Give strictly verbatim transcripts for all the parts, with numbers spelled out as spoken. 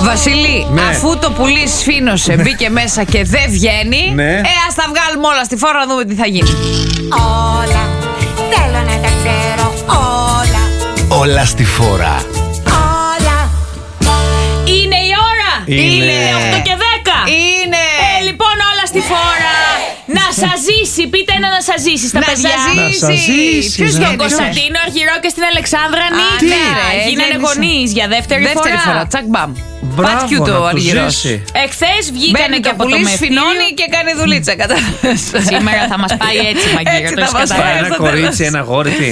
Βασίλη, ναι. Αφού το πουλί σφήνωσε, μπήκε μέσα και δεν βγαίνει, ναι. Ε, ας τα βγάλουμε όλα στη φόρα να δούμε τι θα γίνει. Όλα, θέλω να τα ξέρω όλα. Όλα στη φόρα. Όλα. Είναι η ώρα. Είναι οκτώ και δέκα. Είναι. Ε, λοιπόν, όλα στη φόρα. Να σας ζήσει, πείτε ένα να σας ζήσει στα να παιδιά. σας ζήσει. Να σας ζήσει. Ποιος Ναι. Στον είναι Κωνσταντίνο Αργυρό και στην Αλεξάνδρα Νίκη. ναι, ρε, Γίνανε γέννησε. γονείς για δεύτερη, Δεύτερη φορά. Τσακ μπαμ. Πάτκιου το Αργυρός. Εχθές βγήκανε Μπαίνει και το από το πουλί, μευτήριο. σφινώνει και κάνει δουλίτσα. Κατάλαβες. Σήμερα θα μας πάει έτσι, Μαγκύρα. Έτσι Το θα έχεις μας καταλάβει. πάει. Ένα κορίτσι, ένα γόρι, τι.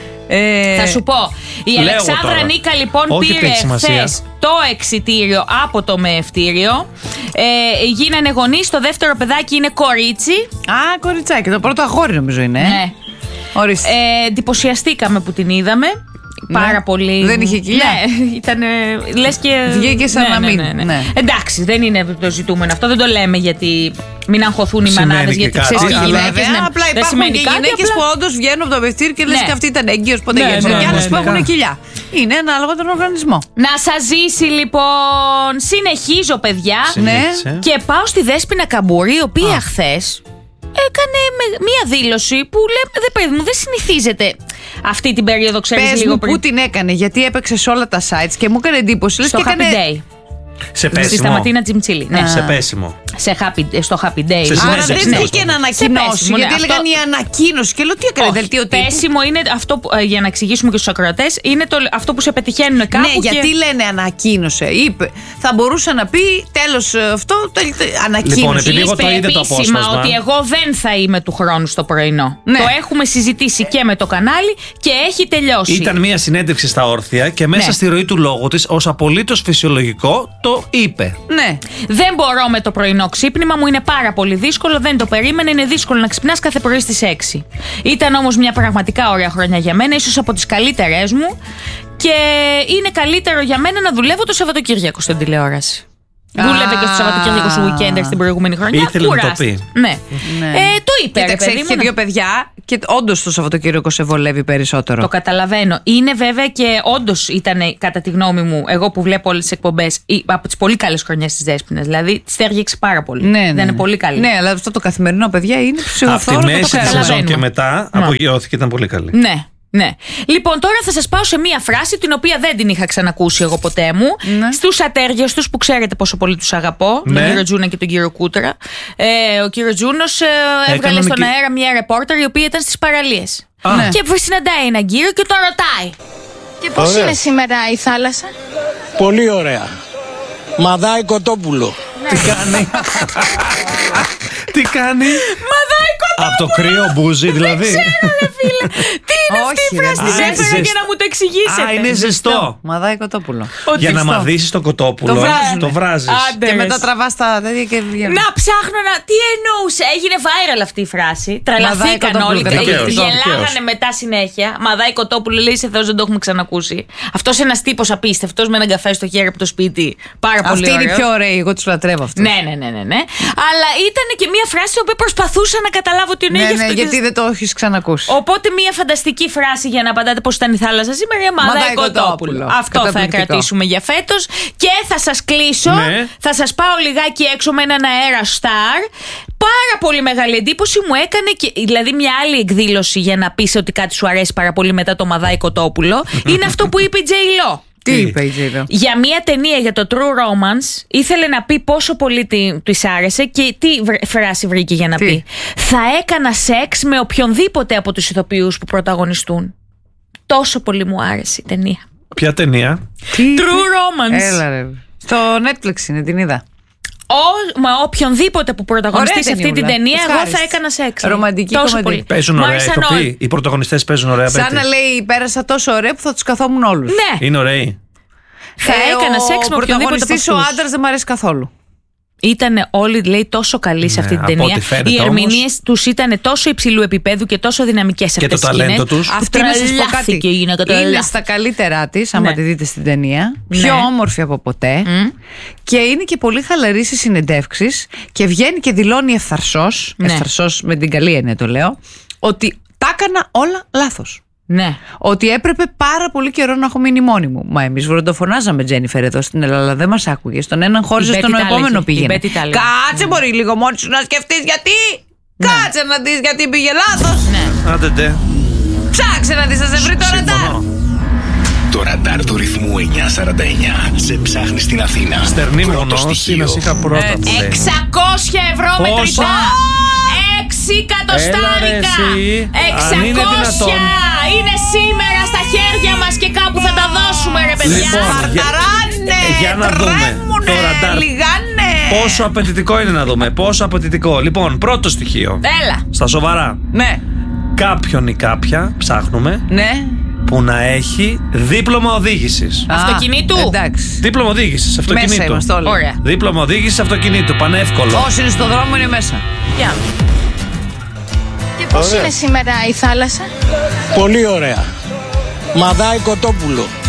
Ε, Θα σου πω. Η Λέω Αλεξάνδρα τώρα. Νίκα λοιπόν Όχι ότι πήρε έχει σημασία. χθες το εξιτήριο από το μεευτήριο. Ε, γίνανε γονείς. Το δεύτερο παιδάκι είναι κορίτσι. Α, κοριτσάκι. Το πρώτο αγόρι νομίζω είναι. Ναι. Ορίστε. Ε, εντυπωσιαστήκαμε που την είδαμε. Ναι. Πάρα πολύ. Δεν είχε κοιλιά. Ναι, ήταν. Λες και. Βγήκε σαν ναι, να ναι, μην. ναι, ναι. Ναι. Εντάξει, δεν είναι το ζητούμενο. Αυτό δεν το λέμε γιατί μην αγχωθούν οι Σημαίνει μανάδες. και Γιατί κάτι, ξέρεις, οι αλλά- γυναίκες. Βέβαια, Ναι, απλά δεν υπάρχουν σημαίνει και κάτι, γυναίκες απλά- που όντως βγαίνουν από το μευτήριο και λες Ναι. και αυτή ήταν έγκυος, πότε Ναι, γέννησε. ναι, Και ναι, άλλες ναι, που ναι. έχουν κοιλιά. Είναι ανάλογα τον οργανισμό. Να σας ζήσει λοιπόν. Συνεχίζω, παιδιά. Συνέχισε. Και πάω στη Δέσποινα Καμπούρη, η οποία χθες έκανε με- μία δήλωση που λέμε, δε παιδί μου, δεν συνηθίζεται αυτή την περίοδο, ξέρεις, Πες λίγο μου πριν. πού την έκανε, γιατί έπαιξε σε όλα τα sites και μου έκανε εντύπωση. Λες Στο και Happy έκανε... Day. Σε Στη πέσιμο. Σταματίνα Τζιμτσίλη. Ναι. Σε πέσιμο. Σε happy, στο Happy Day. Σε Άρα συνέντευξη, δεν ναι. βγήκε να Σε ανακοινώσει, πέσιμο, ναι. γιατί Αυτό- έλεγαν η ανακοίνωση. Και λέω τι έκανε, Όχι, δελτίο τύπου. πέσιμο είναι αυτό που, ε, για να εξηγήσουμε και στους ακροατές, είναι το, αυτό που σε πετυχαίνουν κάπου. Ναι, και... γιατί λένε ανακοίνωσε. Είπε. Θα μπορούσε να πει τέλος αυτό, τε- τε- ανακοίνωσε. Λοιπόν, επειδή εγώ το Είπε είδα το επίσημα απόσπασμα. ότι εγώ δεν θα είμαι του χρόνου στο πρωινό. Ναι. Το έχουμε συζητήσει και με το κανάλι και έχει τελειώσει. Ήταν μια συνέντευξη στα όρθια και μέσα Ναι. στη ροή του λόγου της, ως απολύτως φυσιολογικό, το είπε. Ναι. Δεν μπορώ με το πρωινό ξύπνημα, μου είναι πάρα πολύ δύσκολο, δεν το περίμενα. Είναι δύσκολο να ξυπνάς κάθε πρωί στις έξι. Ήταν όμως μια πραγματικά ωραία χρονιά για μένα, ίσως από τις καλύτερές μου. Και είναι καλύτερο για μένα να δουλεύω το Σαββατοκύριακο στην τηλεόραση. Δούλευε και στο Σαββατοκύριακο σου weekend στην προηγούμενη χρονιά. Ήθελε να το Κουράστηκε. πει. Ναι. Ναι. Ε, το είπε, ρε Κοίταξε, παιδί έχει και μου. δύο παιδιά και όντως το Σαββατοκύριακο σε βολεύει περισσότερο. Το καταλαβαίνω. Είναι βέβαια και όντως ήταν, κατά τη γνώμη μου, εγώ που βλέπω όλες τις εκπομπές, από τις πολύ καλές χρονιές της Δέσποινας. Δηλαδή, τη στέργεξε πάρα πολύ. Ναι, ναι. Δεν είναι πολύ καλή. Ναι, αλλά αυτό το καθημερινό, παιδιά, είναι Από τη ψυχοφθόρο και το μέση τη καταλαβαίνω. σεζόν και Καταλαβαίνουμε. μετά Ναι. απογειώθηκε, ήταν πολύ καλή. Ναι. Ναι. Λοιπόν, τώρα θα σας πάω σε μία φράση την οποία δεν την είχα ξανακούσει εγώ ποτέ μου. Ναι. Στους ατέργιους τους που ξέρετε πόσο πολύ τους αγαπώ, Ναι. τον κύριο Τζούνα και τον κύριο Κούτρα. Ε, ο κύριος Τζούνος ε, έβγαλε Έκαναν στον και- αέρα μία ρεπόρτερ η οποία ήταν στις παραλίες. Ναι. Και συναντάει έναν κύριο και τον ρωτάει. Και πώς Ωραία. είναι σήμερα η θάλασσα? Πολύ ωραία. Μαδάει κοτόπουλο. Τι κάνει. Τι κάνει. Μαδάει κοτόπουλο! Από το κρύο μπούζι, δηλαδή. Ρε φίλε, τι είναι αυτή η Όχι, ρε, φράση, α, της είναι έφερα ζεστό. για να μου το εξηγήσετε. Α, είναι ζεστό. Μαδάει κοτόπουλο. Ότι Για να ζεστό. μαδίσεις το κοτόπουλο. Το βράζουνε. Το βράζεις. Άντε, Και ρε. μετά τραβά τα τέτοια και βγαίνει. Να ψάχνω να. Τι εννοούσε, έγινε viral αυτή η φράση. Τρελαθήκαν κοτόπουλο, όλοι. δικαίως, Γελάγανε δικαίως. μετά συνέχεια. Μαδάει κοτόπουλο, λέει σε Θεό, δεν το έχουμε ξανακούσει. Αυτό ένα τύπο απίστευτο με έναν καφέ στο χέρι από το σπίτι. Πάρα πολύ Αυτή είναι η ωραίος. πιο ωραία, εγώ του λατρεύω αυτού. Ναι, ναι, ναι, ναι, ναι. Αλλά ήταν και μία φράση που προσπαθούσα να καταλάβω τι εννοεί Ναι, γι' ναι, αυτό. γιατί δεν το έχει ξανακούσει. Οπότε μία φανταστική φράση για να απαντάτε πώς ήταν η θάλασσα σήμερα. Μαδάει Μαδάει κοτόπουλο. κοτόπουλο. Αυτό θα Καταπληκτικό. κρατήσουμε για φέτος. Και θα σας κλείσω. Ναι. Θα σας πάω λιγάκι έξω με έναν αέρα Star. Πάρα πολύ μεγάλη εντύπωση μου έκανε και, δηλαδή μια άλλη εκδήλωση για να πεις ότι κάτι σου αρέσει πάρα πολύ μετά το Μαδάει κοτόπουλο. Είναι αυτό που είπε η Τζέι Λο. Τι είπε η Τζέιδο. Για μια ταινία για το True Romance ήθελε να πει πόσο πολύ τη- της άρεσε και τι βρ- φράση βρήκε για να Τι? πει. Θα έκανα σεξ με οποιονδήποτε από τους ηθοποιούς που πρωταγωνιστούν. Τόσο πολύ μου άρεσε η ταινία. Ποια ταινία. Τι True Romance. Έλα ρε. Στο Netflix είναι, την είδα. Ο, μα οποιονδήποτε που πρωταγωνιστεί Ωραία σε αυτή την ταινιούλα. ταινία, εγώ Ευχάριστη. θα έκανα σεξ. Ρομαντική Τόσο κομμεντή. πολύ. Παίζουν Μου ωραία άρεσαν ηθοποιοί. όλοι. Οι πρωταγωνιστές παίζουν ωραία. Σαν Μπέτη. να λέει πέρασα τόσο ωραία που θα του καθόμουν όλου. Ναι, Είναι ωραίοι. θα έκανα σεξ με οποιονδήποτε από πρωταγωνιστής ο αυτούς. άντρα δεν μου αρέσει καθόλου. Ήταν όλοι, λέει, τόσο καλοί σε Ναι, αυτή την από ταινία. ό,τι φαίνεται Οι όμως. ερμηνείες τους ήταν τόσο υψηλού επίπεδου και τόσο δυναμικές Και αυτές το οι σκηνές. ταλέντο τους. Αυτή να σας πω κάτι. Τρελάθηκε η γυναίκα, Είναι τρελάθηκε. στα καλύτερά τη, άμα Ναι. τη δείτε στην ταινία. Ναι. Πιο όμορφη από ποτέ. Και είναι και πολύ χαλαρή στις συνεντεύξεις. Και βγαίνει και δηλώνει ευθαρσός, Ναι. ευθαρσός με την καλή έννοια το λέω, ότι τα έκανα όλα λάθος. Ναι. Ότι έπρεπε πάρα πολύ καιρό να έχω μείνει μόνη μου. Μα εμείς βροντοφωνάζαμε Τζένιφερ εδώ στην Ελλάδα, αλλά δεν μας άκουγες. Τον έναν χώριζε, Η στον Μπέτη τα επόμενο έλεγε. πήγαινε. Η Μπέτη τα έλεγε. Κάτσε, μπορεί λίγο μόνη σου να σκεφτείς γιατί. Ναι. Κάτσε να δεις γιατί πήγε λάθος. Ναι. Άντε ντε. Ψάξε να δεις, θα σε βρει το ραντάρ. Συμφωνώ. Το ραντάρ του ρυθμού εννιακόσια σαράντα εννιά σε ψάχνει στην Αθήνα. Στερνή Πρώτο μονός, στοιχείο. είναι είχα πρώτα που λέει. εξακόσια ευρώ Πόσα? μετρητά. Έξι εκατοστάρικα. Έλα, ρε, εσύ. Αν είναι εξακόσια. δυνατόν. Είναι σήμερα στα χέρια μας και κάπου θα τα δώσουμε, ρε παιδιά. Λοιπόν, Παρταράνε, για να δούμε τρέμουνε, το ραντάρ. λιγάνε. Πόσο απαιτητικό είναι να δούμε. Πόσο απαιτητικό. Λοιπόν, πρώτο στοιχείο. Έλα. Στα σοβαρά. Ναι, Κάποιον ή κάποια, ψάχνουμε, ναι. που να έχει δίπλωμα οδήγησης. Α, Αυτοκινήτου. Εντάξει. Δίπλωμα οδήγησης Μέσα αυτοκινήτου. είμαστε όλοι. Ωραία. Δίπλωμα οδήγησης αυτοκινήτου. Πανεύκολο. Όσοι είναι στο δρόμο είναι μέσα. Για. Και πώς είναι σήμερα η θάλασσα? Πολύ ωραία. Μαδάει Κοτόπουλο.